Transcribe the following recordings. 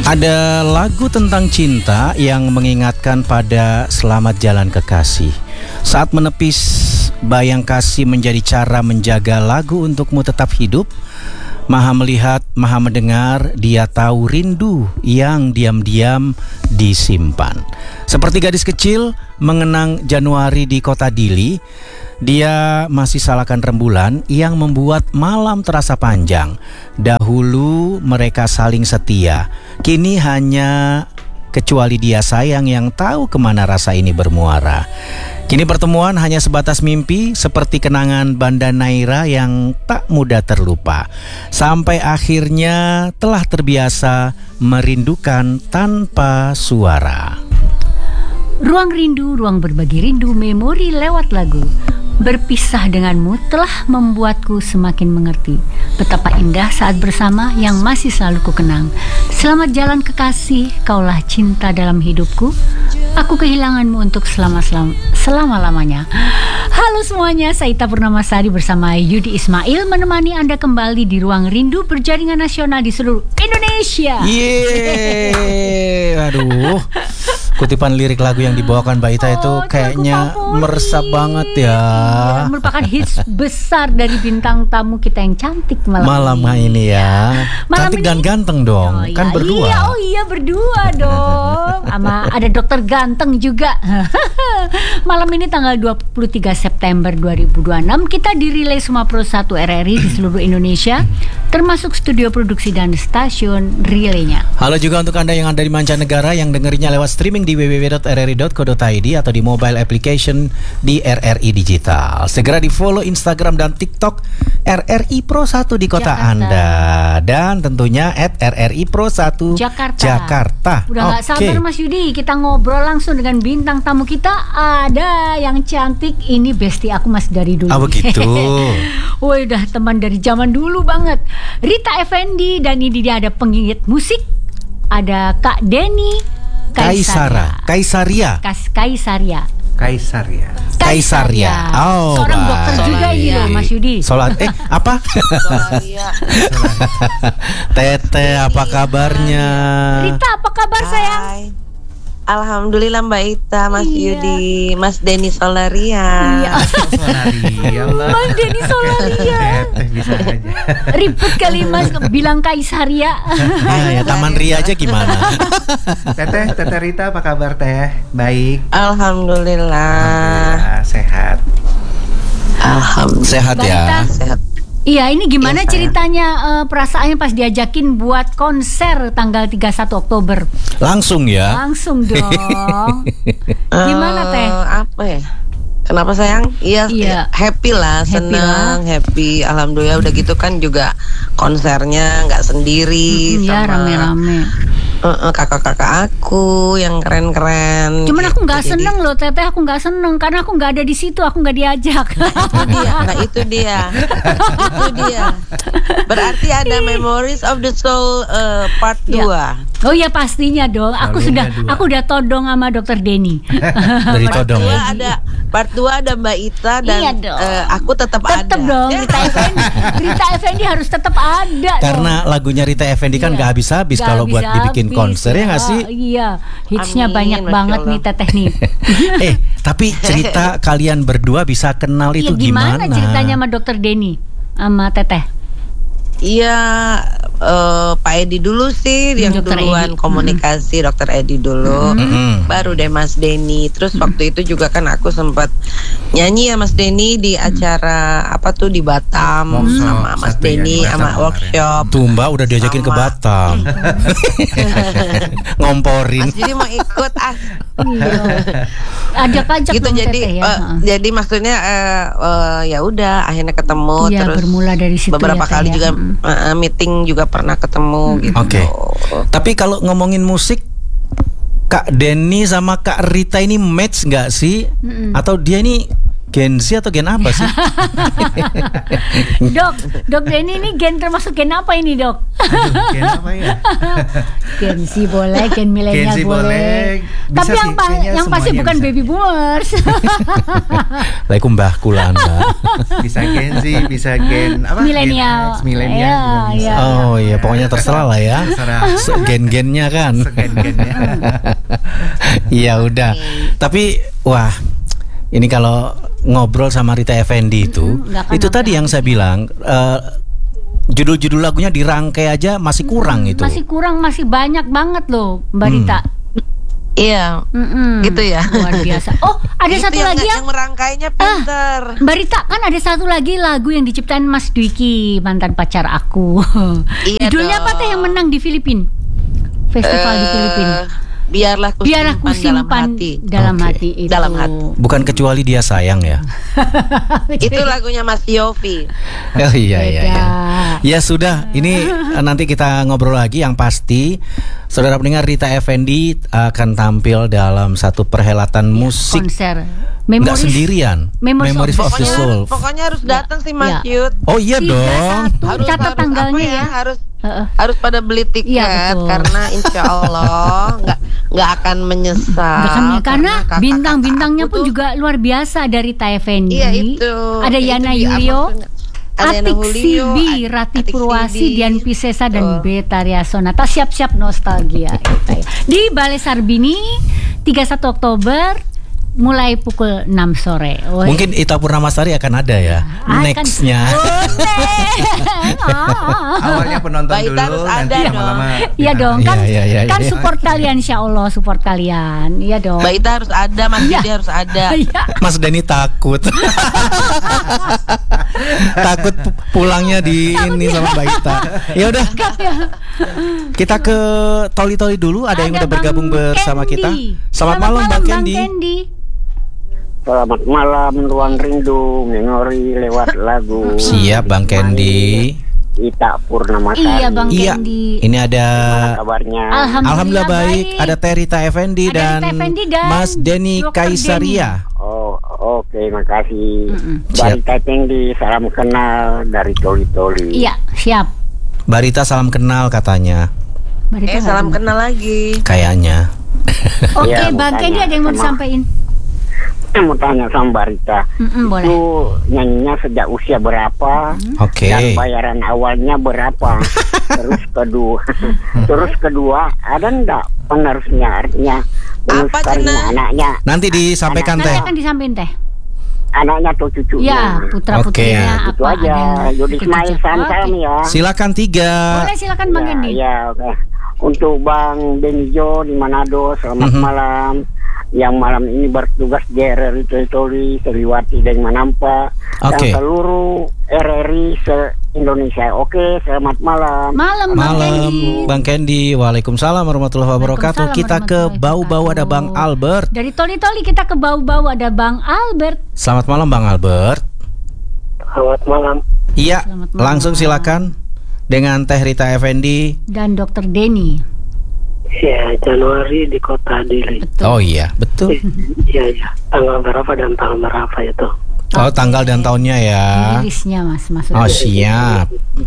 Ada lagu tentang cinta yang mengingatkan pada selamat jalan kekasih. Saat menepis bayang kasih menjadi cara menjaga lagu untukmu tetap hidup. Maha melihat, maha mendengar, dia tahu rindu yang diam-diam disimpan. Seperti gadis kecil mengenang Januari di kota Dili, dia masih salahkan rembulan yang membuat malam terasa panjang. Dahulu mereka saling setia, kini hanya kecuali dia sayang yang tahu kemana rasa ini bermuara. Kini pertemuan hanya sebatas mimpi, seperti kenangan Banda Naira yang tak mudah terlupa. Sampai akhirnya telah terbiasa merindukan tanpa suara. Ruang rindu, ruang berbagi rindu, memori lewat lagu. Berpisah denganmu telah membuatku semakin mengerti betapa indah saat bersama yang masih selalu kukenang. Selamat jalan kekasih, kaulah cinta dalam hidupku. Aku kehilanganmu untuk selama-lamanya. Halo semuanya, saya Ita Purnamasari bersama Yudi Ismail menemani Anda kembali di Ruang Rindu berjaringan nasional di seluruh Indonesia. Yeay, aduh. Kutipan lirik lagu yang dibawakan Mbak Ita itu kayaknya meresap banget ya. Iya, merupakan hits besar dari bintang tamu kita yang cantik malam ini ya. Malam cantik ini, dan ganteng dong, kan berdua. Iya berdua dong. Sama ada dokter ganteng juga. Malam ini tanggal 23 September 2026 kita di Relay Sumapro 1 RRI di seluruh Indonesia, termasuk studio produksi dan stasiun relaynya. Halo juga untuk Anda yang ada di mancanegara yang dengerinya lewat streaming di www.rri.co.id atau di mobile application di RRI Digital. Segera di follow Instagram dan TikTok RRI Pro 1 di kota Jakarta. Anda. Dan tentunya @RRI Pro 1 Jakarta. Udah gak sabar Mas Yudi, kita ngobrol langsung dengan bintang tamu kita. Ada yang cantik, ini bestie aku masih dari dulu. Begitu. Woi, udah teman dari zaman dulu banget. Rita Effendi, dan ini dia ada penggigit musik. Ada Kak Denny Kaisaria. Oh, seorang dokter juga ini loh Mas Yudi. Apa? Tete, apa kabarnya? Rita, apa kabar sayang? Hai. Alhamdulillah Mbak Ita, Mas Yudi, Mas Denny Solaria. Mas Denny Solaria. Bisa aja. Ribet kali Mas bilang Kaisaria. Ya Taman Ria aja gimana? Tete Rita, apa kabar Teh? Baik. Alhamdulillah. Sehat. Alhamdulillah. Sehat ya. Sehat. Iya, ini gimana ceritanya perasaannya pas diajakin buat konser tanggal 31 Oktober? Langsung ya? Langsung dong. Gimana Teh? Apa ya? Kenapa sayang? Iya. Happy lah, senang, happy. Alhamdulillah. Udah gitu kan juga konsernya nggak sendiri, ya, sama rame-rame. Kakak-kakak aku yang keren-keren. Cuman aku nggak seneng loh Teteh, aku nggak seneng karena aku nggak ada di situ, aku nggak diajak. Itu dia. Berarti ada Memories of the Soul part 2. Oh iya pastinya dong. Aku udah todong sama Dokter Denny. Dari todong ya. Ada part 2 ada Mbak Ita dan aku tetap ada. Tetap dong. Rita Effendi harus tetap ada. Karena lagunya Rita Effendi kan nggak habis-habis kalau buat dibikin konser ya nggak sih? Iya, hitsnya banyak banget nih Teteh nih. Tapi cerita kalian berdua bisa kenal itu gimana? Gimana ceritanya sama Dokter Denny sama Teteh? Iya, Pak Edi dulu sih yang Dr. duluan Edi. Komunikasi, Dokter Edi dulu, baru deh Mas Denny. Terus waktu itu juga kan aku sempat nyanyi ya Mas Denny di acara apa tuh di Batam sama Mas Denny sama workshop. Tuh Mbak udah diajakin ke Batam. Ngomporin. Mas jadi mau ikut Ajak-ajak gitu dong jadi Teteh ya. jadi maksudnya ya udah akhirnya ketemu Ya, terus bermula dari situ beberapa ya, kali Teh, juga meeting juga pernah ketemu gitu. Oke. Tapi kalau ngomongin musik, Kak Denny sama Kak Rita ini match nggak sih? Atau dia ini Gen Z atau gen apa sih? Dok Denny ini gen termasuk gen apa ini, Dok? Aduh, gen apa ya? Gen Z boleh, gen milenial Gen Z boleh. boleh. Tapi Bisa sih, kayaknya yang pasti semuanya bukan bisa. baby boomers. Laiku mbah kulanda. Bisa Gen Z, bisa gen apa? Milenial. Gen X, milenial juga Iya, bisa. iya. Oh iya, pokoknya terserah lah ya. Terserah. Gen-gennya kan. Segen-gennya. Ya udah. Tapi wah, ini kalau ngobrol sama Rita Effendy nggak akan itu tadi habis-habis yang saya bilang, judul-judul lagunya dirangkai aja masih kurang itu. Masih kurang, masih banyak banget loh, Mbak Rita. Iya, gitu ya. Luar biasa. Oh, ada Itu satu lagi yang merangkainya pinter. Mbak Rita, kan ada satu lagi lagu yang diciptain Mas Dwiki, mantan pacar aku. Iya Judulnya apa dong. teh yang menang di Filipina? Festival di Filipina. Biarlah ku simpan dalam dalam Oke. hati itu. Dalam hati. Bukan kecuali dia sayang ya. Itu lagunya Mas Yofi. Oh iya iya. Beda. Iya. Ya sudah, ini nanti kita ngobrol lagi. Yang pasti, saudara pendengar, Rita Effendy akan tampil dalam satu perhelatan musik. Konser. Nggak sendirian. Memories of the Soul. Pokoknya harus datang sih Mas Ya. Yud. Oh iya 31. dong. Catat tanggalnya ya. Harus pada beli tiket Iya, betul. karena insya Allah nggak akan menyesal. Karena kakak-kakak bintang-bintangnya aku pun tuh- juga luar biasa dari Rita Effendy. Iya itu. Ada Itu Yana di Yulio, ada Yana Atik Julio, Sibi, Rati Atik Purwasi, Sibi. Dian Piscesa dan Betul. Betaria Sonata. Siap-siap nostalgia kita ya. Di Balai Sarbini 31 Oktober mulai pukul 6 sore. Woi. Mungkin Ita Purnamasari akan ada ya. Akan- Nextnya. Awalnya penonton Mbak Ita dulu, harus nanti ada lama-lama. Iya dong, kan Iya. kan support kalian, insya Allah support kalian. Iya dong. Mbak Ita harus ada, Mas Didi harus ada. Iya. Mas Denny takut. Takut pulangnya di ini sama Mbak Ita. Ya udah, kita ke Toli-Toli dulu. Ada yang udah Bang bergabung bersama kita. Candy. Selamat malam Bang Candy. Selamat malam, Ruang Rindu, memori lewat lagu. Siap Bang Candy. Ita Purnamasari. Iya Bang Iya, Candy. ini ada Gimana kabarnya? Alhamdulillah baik. Ada Rita Effendy Ada dan Rita Effendy dan Mas Denny Dr. Kaisaria. Oh, oke, makasih. Siap. Barita Candy, salam kenal dari Toli-Toli. Iya, siap. Barita salam kenal katanya. Mbak Rita nggak Salam dengar. kenal lagi. Kayaknya. Oke, Iya, mau Bang Candy tanya ada yang mau sama- disampaikan? Saya mau tanya sama Barita. Boleh. Itu nyanyinya sejak usia berapa? Oke. Dan bayaran awalnya berapa? Terus kedua, ada enggak penerusnya? Artinya Apa, meneruskannya Cina? anaknya, Nanti disampaikan Nanti teh. akan disampaikan teh. anaknya atau cucunya? Ya, putra putrinya Oke. Itu apa aja. Yudi Ismail salam ya. Silakan 3. Boleh, silakan Bang Candy. Ya, oke. Untuk Bang Benijo di Manado, selamat malam. Yang malam ini bertugas di RRI Toli, Seliwati dan Manampa, Oke. dan seluruh RRI se-Indonesia. Oke, selamat malam. Malam Bang Malam Candy. Bang Candy. Waalaikumsalam warahmatullahi wabarakatuh. Waalaikumsalam Kita ke warahmatullahi Bau-Bau ada Bang wabarakatuh. Albert. Dari Toli-Toli kita ke Bau-Bau ada Bang Albert. Selamat malam Bang Albert. Selamat malam. Iya, Selamat malam. langsung silakan dengan Teh Rita Effendy. Dan Dr. Denny. Ya, Januari di kota Dili. Betul. Oh iya, betul. Iya, iya. Tanggal berapa dan tanggal berapa itu? Oh, tanggal dan tahunnya ya. Rilisnya Mas maksudnya. Oh, siap.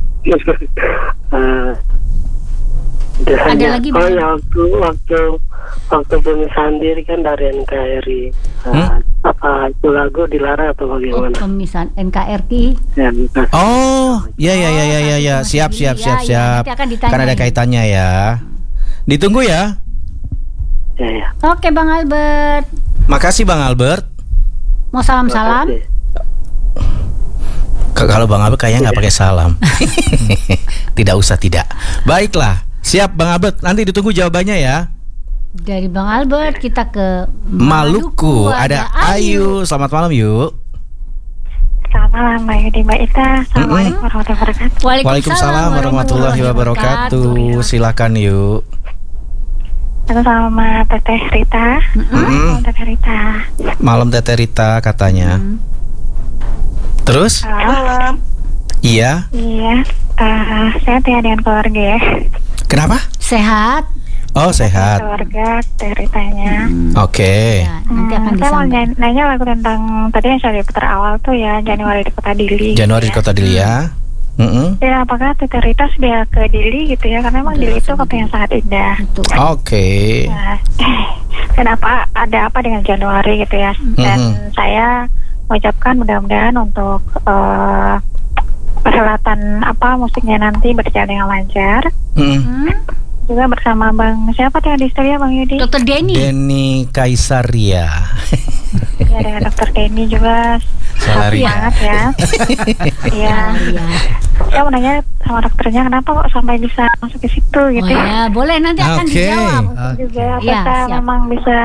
Biasanya, lagi, oh Bang? ya waktu pemisahan diri kan dari NKRI. Apa itu lagu dilarang atau bagaimana? Pemisahan NKRI. Ya, Oh, ya. Siap. nanti akan ditanya. Kan ada kaitannya ya. Ditunggu ya. ya, ya. Oke Bang Albert. Makasih Bang Albert. Mau salam-salam? Makasih. Kalau Bang Albert kayaknya nggak pakai salam. Tidak usah, tidak. Baiklah, siap Bang Albert. Nanti ditunggu jawabannya ya. Dari Bang Albert kita ke Maluku ada Ayu. Selamat malam yuk. Selamat malam Mbak Yudi, Mbak Ita. Assalamualaikum warahmatullahi wabarakatuh. Waalaikumsalam warahmatullahi wabarakatuh. Silakan yuk. Halo sama Teteh Rita. Halo Teteh Rita. Malam Teteh Rita katanya. Terus? Halo. Iya. Iya. Saya Tia dengan keluarga ya. Kenapa? Sehat. Oh, sehat. Keluarga Teh Ritanya. Oke. Ya, nanti akan Saya mau disampaikan. nanya lagu tentang tadi yang saya putar awal tuh ya, Januari di Kota Dili. Januari di Kota Dili ya. Ya, apakah Teh Rita sudah ke Dili gitu ya? Karena memang Dili itu kota yang sangat indah. Betul. Oke. Nah, kenapa ada apa dengan Januari gitu ya? Dan saya mengucapkan mudah-mudahan untuk perhelatan musiknya nanti berjalan dengan lancar. Juga bersama Bang siapa tuh yang di studio, Bang Yudi? Dokter Denny. Denny Kaisaria. Ya, dengan Dokter Denny juga. Salaria. Semangat ya. Iya. Saya mau nanya sama dokternya kenapa kok sampai bisa masuk ke situ gitu Oh ya, boleh nanti akan Oke. dijawab. juga Iya, apakah siap. memang bisa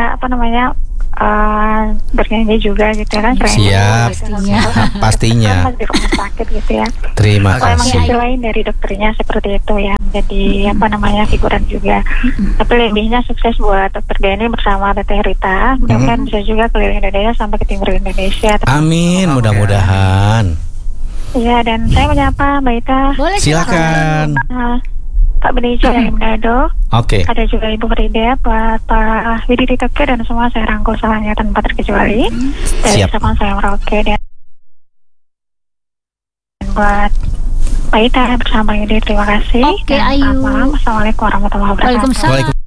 bernyanyi juga gitu kan keren Siap. Pastinya. Pastinya. kan di rumah sakit gitu ya. Terima Kalau emang kasih. hasil lain dari dokternya seperti itu ya, jadi figuran juga. Tapi lebihnya sukses buat Dokter Denny bersama Teteh Rita. Mudah-mudahan bisa juga keliling Indonesia sampai ke timur Indonesia. Amin, mudah-mudahan. Iya, dan saya menyapa Mbak Ita. Boleh Silakan. Pak Benijo dari Manado. Oke. Ada juga Ibu Frida, Pak Widi Titoke, dan semua saya rangkul salahnya tanpa terkecuali. Dari Siap. Sabang saya Merauke, dan buat Mbak Ita bersama Yudi, terima kasih. Oke, Dan Ayu. selamat malam. Assalamualaikum warahmatullahi wabarakatuh. Waalaikumsalam.